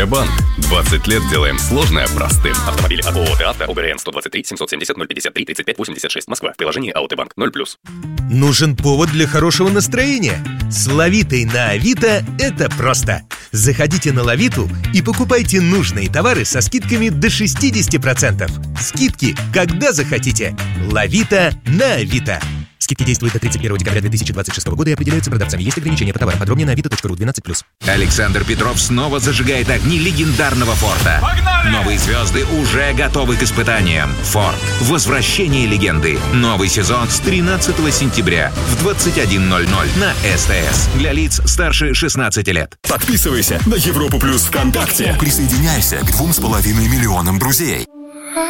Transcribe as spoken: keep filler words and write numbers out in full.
Банк. двадцать лет делаем сложное простым. Автомобили от ООО «Авто», ОГРН сто двадцать три семьсот семьдесят ноль пятьдесят три тридцать пять восемьдесят шесть, Москва. Приложение АОТ Банк ноль плюс. Нужен повод для хорошего настроения? С Лавитой на Авито это просто. Заходите на Лавиту и покупайте нужные товары со скидками до шестьдесят процентов. Скидки, когда захотите. Лавита на Авито. Скидки действуют до тридцать первого декабря две тысячи двадцать шестого года и определяются продавцами. Есть ограничения по товарам. Подробнее на авито точка ру двенадцать плюс. Александр Петров снова зажигает огни легендарного Форда. Погнали! Новые звезды уже готовы к испытаниям. Форд. Возвращение легенды. Новый сезон с тринадцатого сентября в двадцать один ноль ноль на СТС. Для лиц старше шестнадцати лет. Подписывайся на Европу Плюс ВКонтакте. Присоединяйся к двум с половиной миллионам друзей.